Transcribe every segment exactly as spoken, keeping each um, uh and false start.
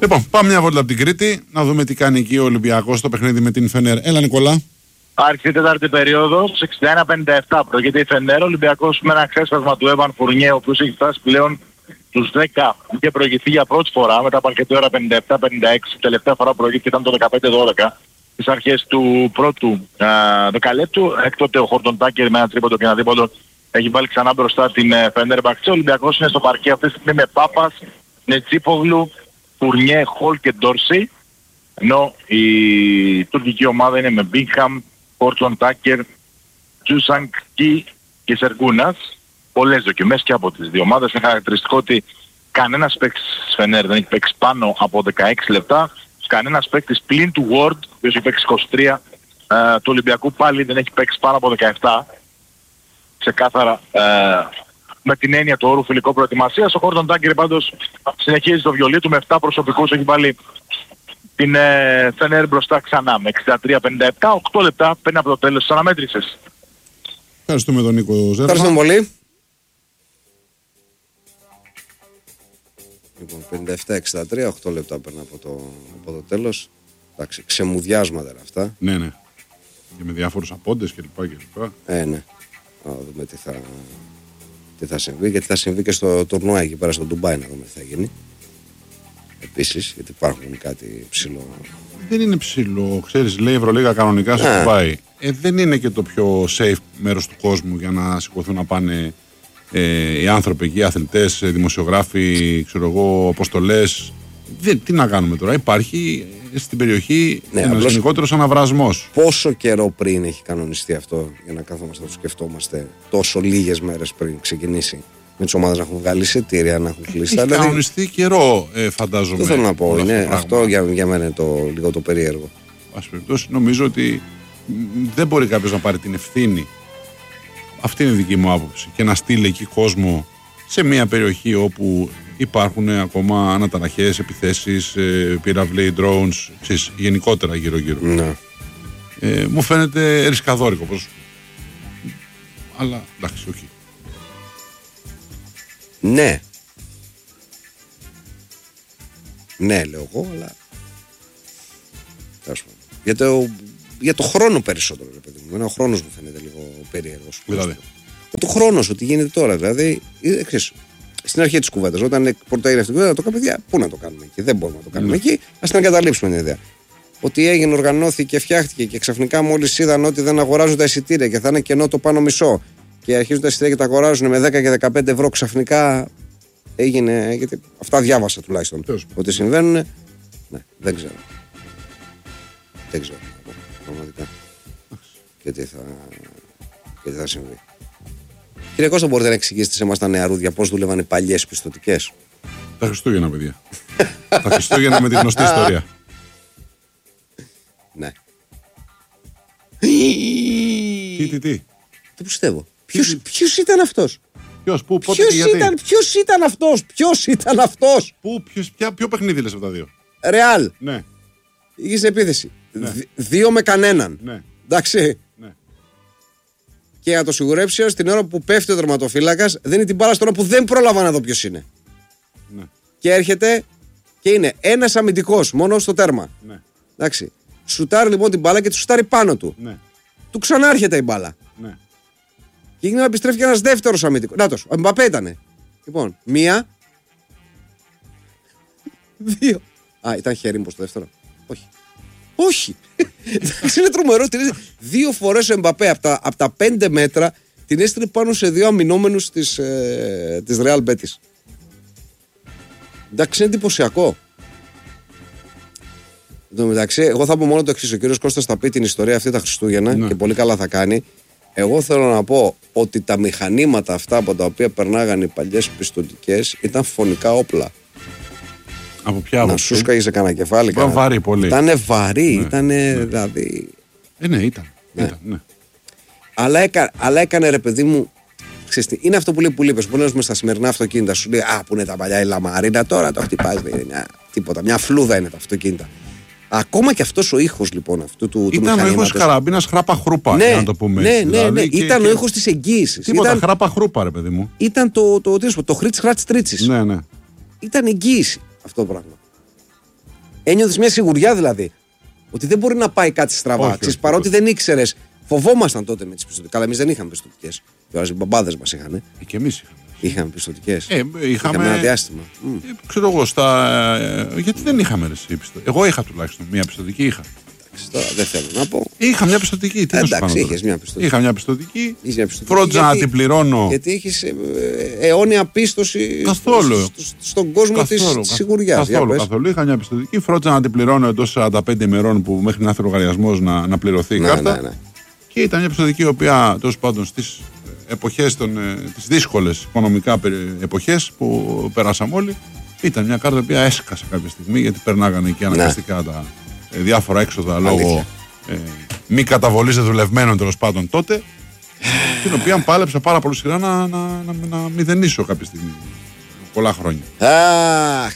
Λοιπόν, πάμε μια βόλτα από την Κρήτη, να δούμε τι κάνει εκεί ο Ολυμπιακός στο παιχνίδι με την Φενέρ. Έλα Νικόλα. Άρχισε η τέταρτη περίοδος, εξήντα ένα πενήντα επτά προηγείται η Φενέρ. Ο Ολυμπιακός με ένα ξέσπασμα του Έβαν Φουρνιέ, ο οποίος έχει φτάσει πλέον τους δέκα. Είχε προηγηθεί για πρώτη φορά μετά από αρκετή ώρα πενήντα επτά πενήντα έξι. Τελευταία φορά προηγήθηκε ήταν το δεκαπέντε δώδεκα. Στις αρχές του πρώτου α, δεκαλέπτου. Έκτοτε ο Χόρτον Τάκερ με ένα τρίποντο και ένα δίποντο έχει βάλει ξανά μπροστά την Φενέρ Μπαξέ. Ο Ολυμπιακός είναι στο παρκέ αυτή τη στιγμή με Πάπας, Νετσίπογλου, Φουρνιέ, Χολ και Ντόρσι. Ενώ η τουρκική ομάδα είναι με Μπίγχαμ, Χόρτον Τάκερ, Τζούσανκ και Σεργούνας. Πολλές δοκιμές και από τις δύο ομάδες. Είναι χαρακτηριστικό ότι κανένας παίκτης της Φενέρ δεν έχει παίξει πάνω από δεκαέξι λεπτά. Κανένας παίκτης πλην του Ward, ο οποίος έχει παίξει είκοσι τρία, ε, του Ολυμπιακού πάλι δεν έχει παίξει πάνω από δεκαεπτά. Ξεκάθαρα ε, με την έννοια του όρου φιλικό προετοιμασίας. Ο Χόρτον Τάκερ πάντως συνεχίζει το βιολί του με επτά προσωπικούς. Έχει βάλει την ε, Φενέρ μπροστά ξανά με εξήντα τρία πενήντα επτά. οκτώ λεπτά πριν από το τέλος της αναμέτρησης. Ευχαριστούμε τον Νίκο Ζέρβα. Ευχαριστούμε πολύ. Λοιπόν, πενήντα επτά εξήντα τρία, οκτώ λεπτά πριν από το, από το τέλος. Εντάξει, ξεμουδιάσματα είναι αυτά. Ναι, ναι. Και με διάφορους απόντες κλπ. Ε, ναι. Να δούμε τι θα, τι θα συμβεί. Γιατί θα συμβεί και στο τουρνουά εκεί πέρα στο Ντουμπάι, να δούμε τι θα γίνει. Επίσης, γιατί υπάρχουν κάτι ψηλό. Δεν είναι ψηλό. Ξέρεις, λέει η Ευρωλίγα κανονικά στο Ντουμπάι. Ε, δεν είναι και το πιο safe μέρος του κόσμου για να σηκωθούν να πάνε ε, οι άνθρωποι εκεί, οι αθλητές, δημοσιογράφοι, ξέρω εγώ, αποστολές. Δεν, τι να κάνουμε τώρα. Υπάρχει στην περιοχή ναι, ένας γενικότερος αναβρασμός. Πόσο καιρό πριν έχει κανονιστεί αυτό για να κάθομαστε να το σκεφτόμαστε, τόσο λίγες μέρες πριν ξεκινήσει, με τις ομάδες να έχουν βγάλει εισιτήρια, να έχουν κλείσει. Έχει δηλαδή, κανονιστεί καιρό, ε, φαντάζομαι. Δεν θέλω να πω. Είναι, αυτό για, για μένα είναι το, λίγο το περίεργο. Ας περιπτώσει, νομίζω ότι δεν μπορεί κάποιος να πάρει την ευθύνη. Αυτή είναι η δική μου άποψη. Και να στείλει εκεί κόσμο σε μια περιοχή όπου υπάρχουν ακόμα αναταραχές, επιθέσεις, ε, πυραυλοί, drones, ξέρεις, γενικότερα γύρω-γύρω. Ναι. Ε, μου φαίνεται ρισκαδόρικο προς... Αλλά εντάξει, όχι. Ναι. Ναι, λέω εγώ, αλλά... Για το, για το χρόνο περισσότερο, ρε παιδί μου. Εμένα ο χρόνος μου φαίνεται λίγο περίεργος. Δηλαδή. Το χρόνος, ότι γίνεται τώρα, δηλαδή... Ξέρεις, στην αρχή της κουβέντας, όταν πρώτα έγινε αυτή η κουβέντα, το κάνουμε, παιδιά, πού να το κάνουμε εκεί, δεν μπορούμε να το κάνουμε ναι. εκεί, ας την εγκαταλείψουμε την ιδέα. Ότι έγινε, οργανώθηκε, φτιάχτηκε και ξαφνικά μόλις είδαν ότι δεν αγοράζουν τα εισιτήρια και θα είναι κενό το πάνω μισό και αρχίζουν τα εισιτήρια και τα αγοράζουν με δέκα και δεκαπέντε ευρώ, ξαφνικά έγινε. Γιατί αυτά διάβασα τουλάχιστον. Τέλος. Ότι συμβαίνουν. Ναι, δεν ξέρω. Δεν ξέρω. Πραγματικά. Και τι θα, και τι θα συμβεί. Κύριε Κώστα, μπορείτε να εξηγήσετε σε εμάς τα νεαρούδια πώς δούλευαν οι παλιές πιστωτικές? Τα Χριστούγεννα, παιδιά. Τα Χριστούγεννα με τη γνωστή ιστορία. Ναι. Τι, τι, τι. Δεν πιστεύω. Ποιος, ποιος ήταν αυτός? Ποιος, πού, πότε ποιος και γιατί? Ήταν, ποιος ήταν αυτός? Ποιος ήταν αυτός? Πού, ποιος, ποια, ποιο παιχνίδι λες από τα δύο? Ρεάλ. Ναι. Είχε σε επίθεση. Ναι. Δ, δύο με κανέναν. Ναι. Εντάξει. Ναι. Και για να το σιγουρέψει, έως την ώρα που πέφτει ο τερματοφύλακας, δίνει την μπάλα στον που δεν πρόλαβα να δω ποιος είναι. Ναι. Και έρχεται και είναι ένας αμυντικός μόνο στο τέρμα. Ναι. Εντάξει. Σουτάρει λοιπόν την μπάλα και του σουτάρει πάνω του. Ναι. Του ξανάρχεται η μπάλα. Ναι. Και γίνεται να επιστρέφει και ένας δεύτερος αμυντικός. Νάτος, ο Εμπαπέ ήτανε. Λοιπόν, μία. Δύο. Α, ήταν χέρι μου στο δεύτερο. Όχι. Όχι. Είναι τρομερό. Δύο φορές ο Εμπαπέ από τα, από τα πέντε μέτρα την έστειλε πάνω σε δύο αμυνόμενους της, ε, της Real Betis. Εντάξει, είναι εντυπωσιακό. Εν τω μεταξύ, εγώ θα πω μόνο το εξής. Ο κύριος Κώστας θα πει την ιστορία αυτή τα Χριστούγεννα ναι. και πολύ καλά θα κάνει. Εγώ θέλω να πω ότι τα μηχανήματα αυτά από τα οποία περνάγανε οι παλιές πιστωτικές ήταν φωνικά όπλα. Από ποια άποψη? Να σου σκάγιζε κανένα κεφάλι. Ήταν βαρύ πολύ. Ήτανε βαρύ, ναι. ήτανε ναι. δηλαδή. Ε, ναι, ήταν. Ναι. ήταν ναι. Αλλά, έκα, αλλά έκανε ρε παιδί μου. Ξέρεις τι, είναι αυτό που λέει που λείπες. Που λες στα σημερινά αυτοκίνητα σου λέει α, που είναι τα παλιά η λαμαρίνα, τώρα το χτυπάς. Μια, τίποτα, μια φλούδα είναι τα αυτοκίνητα. Ακόμα και αυτός ο ήχος λοιπόν αυτού του, του ήταν ο ήχος καραμπίνας χράπα χρούπα, ναι, να το πούμε ναι, έτσι. Ναι, δηλαδή, ναι, και, ήταν και... ο ήχος της εγγύησης. Τίποτα, ήταν... χράπα χρούπα ρε παιδί μου. Ήταν το, το, το, το, το χρήτς χράτς τρίτσις. Ναι, ναι. Ήταν εγγύηση αυτό το πράγμα. Ένιωθες μια σιγουριά δηλαδή. Ότι δεν μπορεί να πάει κάτι στραβά. Όχι, Ξέρεις, όχι, παρότι όχι. δεν ήξερες, φοβόμασταν τότε με τις πιστωτικές. Καλά, εμείς δεν είχαμε πιστωτικές. Τώρα οι μπαμπάδες μας είχαν. Ε, και εμείς είχαμε. Είχαμε πιστωτικές. Ε, είχαμε, είχαμε ένα διάστημα. Ε, ξέρω εγώ, στα, ε, γιατί δεν είχαμε ρε, εσύ, πιστο... Εγώ είχα τουλάχιστον μία πιστωτική. Είχα. Εντάξει, τώρα δεν θέλω να πω. Είχα μια πιστωτική. Τι να σου Εντάξει, κάνω είχες τώρα. μια πιστωτική. Είχα μια πιστωτική. Είχες μια πιστωτική, Φρόντιζα να γιατί- την πληρώνω. Γιατί έχεις ε, ε, αιώνια πίστοση Καθόλου. σ- σ- στον κόσμο της Καθόλου, σιγουριάς. Για Καθόλου, πες. καθόλου. Είχα μια πιστωτική. Φρόντιζα να την πληρώνω εντός σαράντα πέντε ημερών που μέχρι να έρθει ο λογαριασμός να, να πληρωθεί η Ναι, κάρτα. ναι, ναι. Και ήταν μια πιστωτική η οποία τέλος πάντων στις εποχές, των, ε, τις δύσκολες οικονομικά περι- εποχές που περάσαμε όλοι, ήταν μια κάρτα η οποία έσκασε κάποια στιγμή γιατί περνάγανε εκεί αναγκαστικά τα ε, διάφορα έξοδα λόγω Αλήθεια. ε, μη καταβολής δεδουλευμένων τέλος πάντων τότε. Την οποία πάλεψα πάρα πολύ σειρά να, να, να, να μηδενίσω κάποια στιγμή. Πολλά χρόνια. Αχ.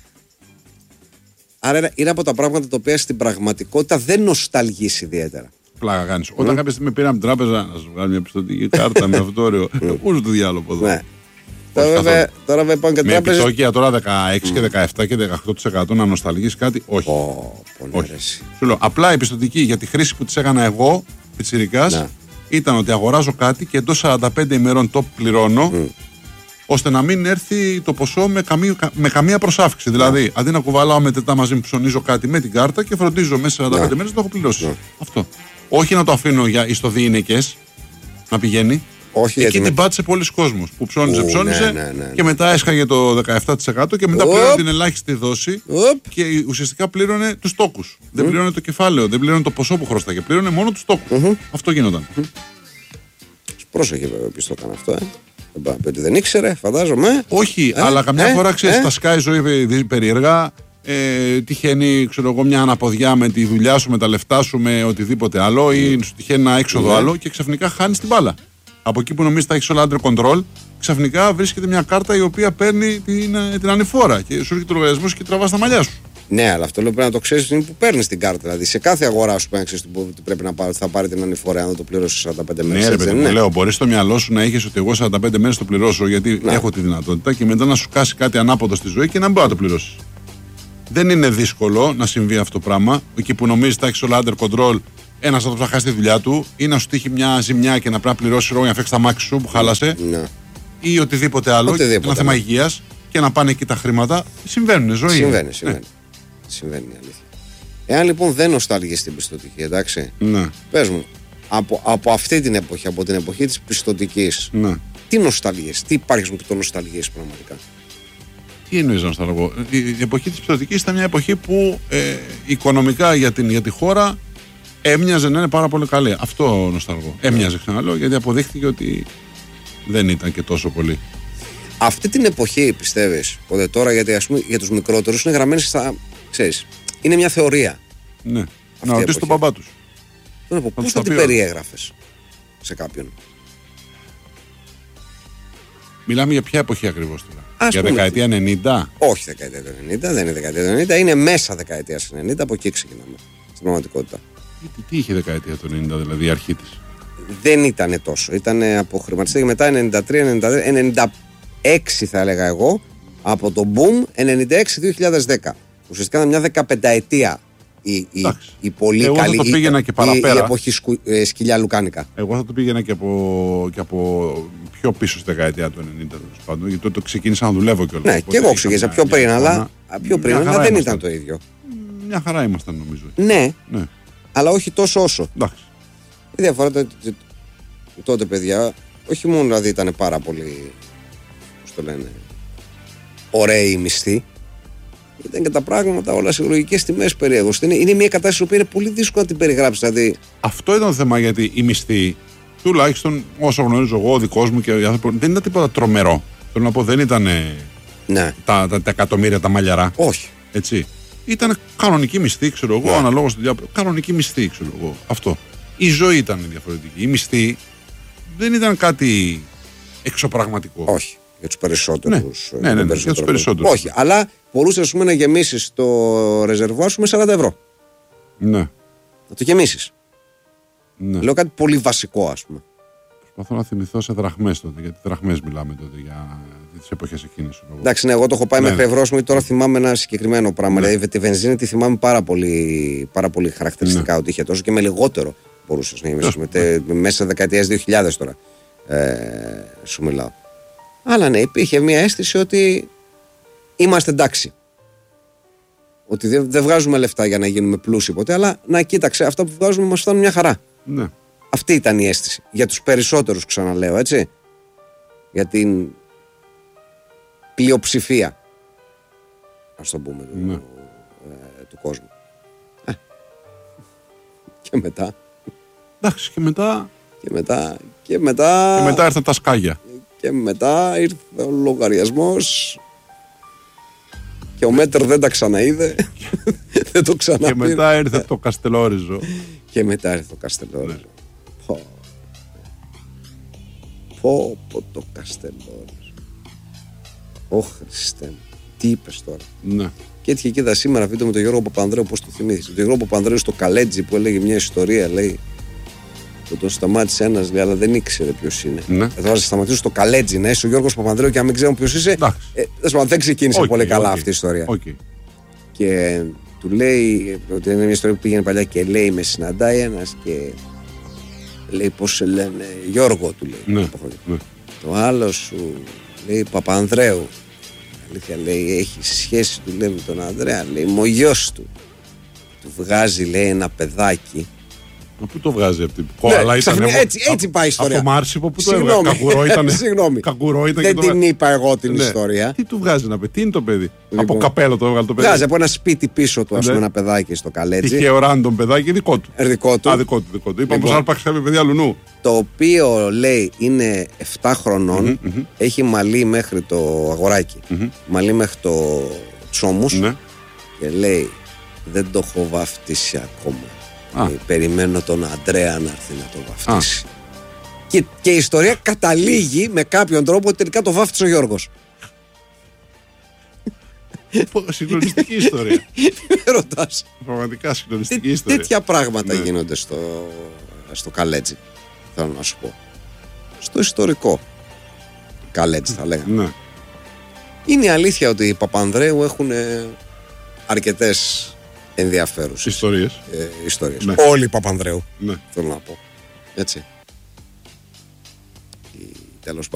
Άρα είναι- είναι από τα πράγματα τα οποία στην πραγματικότητα δεν νοσταλγείς ιδιαίτερα. Πλάκα κάνεις. Όταν κάποια στιγμή πήραμε την τράπεζα να σου βγάλει μια πιστωτική κάρτα με αυτό όριο. Πού είναι το διάλογο εδώ. Ναι. Τώρα βέβαια, τώρα βέβαια πάνε και Με τράπεζες. επιτόκια τώρα δεκαέξι και δεκαεπτά και δεκαοκτώ τοις εκατό να νοσταλγείς κάτι, όχι. Ω, πολύ Όχι. αρέσει. Σου λέω, απλά η πιστωτική για τη χρήση που τη έκανα εγώ, πιτσιρικάς, Ναι. ήταν ότι αγοράζω κάτι και εντός σαράντα πέντε ημερών το πληρώνω, ώστε να μην έρθει το ποσό με, καμία, με καμία προσάυξη. Δηλαδή, αντί να κουβαλάω μετετά μαζί μου ψωνίζω κάτι με την κάρτα και φροντίζω μέσα σε σαράντα πέντε Ναι. μέρες να το έχω πληρώσει. Ναι. Αυτό. Όχι να το αφήνω για ιστοδιεινικές να πηγαίνει. Όχι, Εκεί γιατί την με- πάτησε πολλοί κόσμος που ψώνιζε, Ου, ψώνιζε ναι, ναι, ναι. και μετά έσχαγε το δεκαεπτά τοις εκατό και μετά Οπ. πλήρωνε την ελάχιστη δόση Οπ. και ουσιαστικά πλήρωνε τους τόκους. Δεν πλήρωνε το κεφάλαιο, δεν πλήρωνε το ποσό που χρωστάγε, πλήρωνε μόνο τους τόκους. Αυτό γινόταν. Πρόσεχε βέβαια ποιος το έκανε αυτό, ε. Δεν πάει να πει ότι δεν ήξερε, φαντάζομαι. Όχι, Ε, αλλά καμιά ε, φορά ξέρεις, ε. τα σκάει η ζωή περι- περίεργα. Ε, τυχαίνει, ξέρω εγώ, μια αναποδιά με τη δουλειά σου, με τα λεφτά σου, με οτιδήποτε άλλο, ή σου τυχαίνει ένα έξοδο Ναι. άλλο και ξαφνικά χάνεις την μπάλα. Από εκεί που νομίζεις τα έχεις όλα under control, ξαφνικά βρίσκεται μια κάρτα η οποία παίρνει την, ε, την ανηφόρα και σου έρχεται το λογαριασμό σου και τραβάς τα μαλλιά σου. Ναι, αλλά αυτό λέω πρέπει να το ξέρει που παίρνει την κάρτα. Δηλαδή σε κάθε αγορά σου πρέπει να ξέρει ότι πρέπει να πάρει, θα πάρει την ανηφορά αν δεν το πληρώσει σαράντα πέντε μέρε. Ναι, ρε παιδί μου, λέω, μπορεί στο μυαλό σου να έχει ότι εγώ σαράντα πέντε μέρες το πληρώσω γιατί Ναι. έχω τη δυνατότητα και μετά να σου κάσει κάτι ανάποδο στη ζωή και να μην μπορεί να το πληρώσει. Δεν είναι δύσκολο να συμβεί αυτό το πράγμα. Εκεί που νομίζει τα έχει όλα under control, ένα άνθρωπο να χάσει τη δουλειά του ή να σου τύχει μια ζημιά και να πρέπει να πληρώσει ρόγια να φέξει τα μάξι σου που χάλασε Ναι. ή οτιδήποτε άλλο. Οτιδήποτε, ένα θέμα ναι. υγεία και να πάνε εκεί τα χρήματα. Συμβαίνουν, ζωή. Συμβαίνει, είναι. συμβαίνει. Συμβαίνει η αλήθεια. Εάν λοιπόν δεν νοστάλγεις την πιστωτική, εντάξει, Ναι, ναι, πες μου, από, από αυτή την εποχή, από την εποχή της πιστωτικής, ναι. τι νοσταλγείς, τι υπάρχει που το νοσταλγείς πραγματικά. Τι εννοείς να νοσταλγώ. Η, η εποχή της πιστωτικής ήταν μια εποχή που ε, οικονομικά για, την, για τη χώρα έμοιαζε να είναι πάρα πολύ καλή. Αυτό νοσταλγώ. Έμοιαζε, ξαναλέω, γιατί αποδείχθηκε ότι δεν ήταν και τόσο πολύ. Αυτή την εποχή πιστεύεις, ότι τώρα γιατί ας πούμε για τους μικρότερους είναι γραμμένοι στα, ξέρεις, είναι μια θεωρία. Ναι. η Να ρωτήσω τον εποχή. μπαμπά τους. Θέλω να πω, πώς τους θα τα την πει όλα. περιέγραφες σε κάποιον. Μιλάμε για ποια εποχή ακριβώς τώρα. Ας Για πούμε, δεκαετία ενενήντα. Όχι δεκαετία του ενενήντα, δεν είναι δεκαετία του ενενήντα, είναι μέσα δεκαετία του ενενήντα, από εκεί ξεκινάμε. Στην πραγματικότητα. Τι, τι είχε η δεκαετία του ενενήντα, δηλαδή η αρχή της. Δεν ήταν τόσο. Ήταν από χρηματιστή και μετά ενενήντα τρία ενενήντα τέσσερα, ενενήντα έξι θα έλεγα εγώ, από το boom ενενήντα έξι δύο χιλιάδες δέκα. Ουσιαστικά ήταν μια δεκαπενταετία η, η, Εντάξει. η πολύ Εγώ θα καλή το η- πήγαινα και η, παραπέρα. η εποχή σκου, ε, σκυλιά λουκάνικα. Εγώ θα το πήγαινα και από, και από πιο πίσω στη δεκαετία του ενενήντα, τέλος πάντων, γιατί τότε ξεκίνησα να δουλεύω κιόλας. Ναι, Οπότε και εγώ είχα ξεκίνησα μια- πιο μια πριν, εικόνα. αλλά, πιο πριν, Μια αλλά χαρά δεν ήμασταν. ήταν το ίδιο. Μια χαρά ήμασταν, νομίζω. Ναι, Ναι, αλλά όχι τόσο όσο. εντάξει. Η διαφορά ήταν ότι τότε, παιδιά, όχι μόνο δηλαδή ήταν πάρα πολύ, πώς το λένε, ωραίοι οι μισθοί, ήταν και τα πράγματα όλα σε λογικές τιμές περίεργως. Είναι, είναι μια κατάσταση που είναι πολύ δύσκολο να την περιγράψει. Δηλαδή, Αυτό ήταν το θέμα, γιατί η μισθή, τουλάχιστον όσο γνωρίζω εγώ, ο δικός μου και οι άνθρωποι, δεν ήταν τίποτα τρομερό. Θέλω να πω, δεν ήταν ναι, τα, τα, τα εκατομμύρια τα μαλλιαρά. όχι. Έτσι. Ήταν κανονική μισθή, ξέρω εγώ, Ναι. αναλόγως στη διάπλα. Κανονική μισθή, ξέρω εγώ. Αυτό. Η ζωή ήταν διαφορετική. Η μισθή δεν ήταν κάτι εξωπραγματικό. Όχι. Για τους περισσότερους. Ναι, ναι, ναι, ναι, για τους περισσότερους. Όχι, αλλά μπορούσε ας πούμε, να γεμίσεις το ρεζερβουάρ σου με σαράντα ευρώ. Ναι. Να το γεμίσεις. Ναι. Λέω κάτι πολύ βασικό, ας πούμε. Προσπαθώ να θυμηθώ σε δραχμές τότε, γιατί δραχμές μιλάμε τότε για τις εποχές εκείνες. Εντάξει, ναι, εγώ το έχω πάει ναι, μέχρι ναι. ευρώσιμο, τώρα θυμάμαι ένα συγκεκριμένο πράγμα. Ναι. Δηλαδή τη βενζίνη τη θυμάμαι πάρα πολύ, πάρα πολύ χαρακτηριστικά ναι. ότι είχε τόσο και με λιγότερο μπορούσες να γεμίσεις. Ναι. Μέσα δεκαετίες δύο χιλιάδες τώρα ε, σου μιλάω. Αλλά ναι, υπήρχε μια αίσθηση ότι είμαστε εντάξει. Ότι δεν δε βγάζουμε λεφτά για να γίνουμε πλούσιοι ποτέ, αλλά να κοίταξε, αυτά που βγάζουμε μας φτάνουν μια χαρά. Ναι. Αυτή ήταν η αίσθηση. Για τους περισσότερους, ξαναλέω, έτσι. Για την πλειοψηφία, ας το πούμε, ναι. του, ε, του κόσμου. Ε. Και μετά. Εντάξει, και μετά. Και μετά. Και μετά, και μετά ήρθαν τα σκάγια. Και μετά ήρθε ο λογαριασμός. Και ο Μέτερ δεν τα ξαναείδε. Δεν το ξαναπήρε. Και μετά ήρθε το Καστελόριζο. Και μετά ήρθε το Καστελόριζο. Ναι. Πω. Πω πω το Καστελόριζο. Ω Χριστέ μου. Τι είπες τώρα. Ναι. Και έτυχε και είδα σήμερα βίντεο με τον Γιώργο Παπανδρέου, πώς το θυμήθηκες. Τον Γιώργο Παπανδρέου στο Καλέτζι που έλεγε μια ιστορία, λέει. Που τον σταμάτησε ένας, λέει, αλλά δεν ήξερε ποιος είναι. Ναι. Εδώ θα σταματήσω στο Καλέτζι, να είσαι ο Γιώργος Παπανδρέου και αν μην ξέρω ποιος είσαι. Ε, δεν ξεκίνησε okay, πολύ καλά okay, αυτή η ιστορία. Okay. Και του λέει ότι είναι μια ιστορία που πήγαινε παλιά και λέει, με συναντάει ένας και λέει πώς σε λένε, Γιώργο του λέει. Ναι, ναι. Το άλλο σου λέει Παπανδρέου. Αλήθεια, λέει, έχει σχέση του λέει με τον Ανδρέα, λέει, είμαι ο γιος του. Του βγάζει, λέει, ένα παιδάκι. Μα πού το βγάζει από την κόλλα, ναι, ήταν. Έτσι, έτσι πάει η ιστορία. Από Μάρσιπο που το έβγαζε. Κακουρό ήταν. Συγγνώμη. Κακουρό ήταν. Δεν το... την είπα εγώ την ναι. ιστορία. Τι του βγάζει να πει, τι είναι το παιδί. Λοιπόν, από καπέλο το έβγαλε το παιδί. Βγάζει από ένα σπίτι πίσω του, α πούμε, ναι. ένα παιδάκι στο Καλέτζι. Τυχαίο random παιδάκι, δικό του. Ε, δικό του. Α, δικό του, δικό του. Είπαμε πως άρπαξε κάποια παιδιά λουνού. Το οποίο λέει είναι επτά χρονών, mm-hmm, mm-hmm. έχει μαλλί μέχρι το αγοράκι. Mm-hmm. Μαλλί μέχρι το τσόμους. Ναι. Και λέει, δεν το έχω βαφτίσει ακόμα. Ε, περιμένω τον Αντρέα να έρθει να το βαφτίσει. Και, και η ιστορία καταλήγει με κάποιον τρόπο ότι τελικά το βάφτισε ο Γιώργος. Συγκλονιστική ιστορία. Ρωτάς. Πραγματικά συγκλονιστική Τέ, ιστορία. Τέτοια πράγματα ναι. γίνονται στο, στο Καλέτζι. Θέλω να σου πω. Στο ιστορικό Καλέτζι θα λέγαμε. Ναι. Είναι η αλήθεια ότι οι Παπανδρέου έχουν αρκετές ενδιαφέρουσες ιστορίες. Ε, ιστορίες. Ναι. Όλοι οι Παπανδρέου. Ναι. Θέλω να πω. Έτσι. Τέλος πάντων.